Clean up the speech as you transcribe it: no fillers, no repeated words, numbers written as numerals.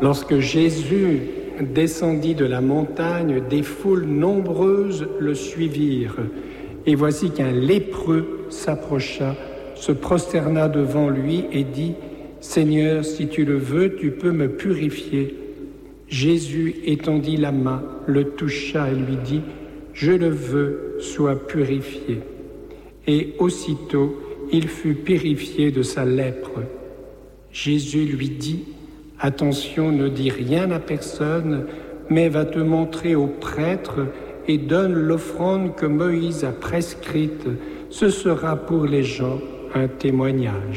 Lorsque Jésus descendit de la montagne, des foules nombreuses le suivirent. Et voici qu'un lépreux s'approcha, se prosterna devant lui et dit « Seigneur, si tu le veux, tu peux me purifier. » Jésus étendit la main, le toucha et lui dit « Je le veux, sois purifié. » Et aussitôt, il fut purifié de sa lèpre. Jésus lui dit « Attention, ne dis rien à personne, mais va te montrer au prêtre et donne l'offrande que Moïse a prescrite. Ce sera pour les gens un témoignage. »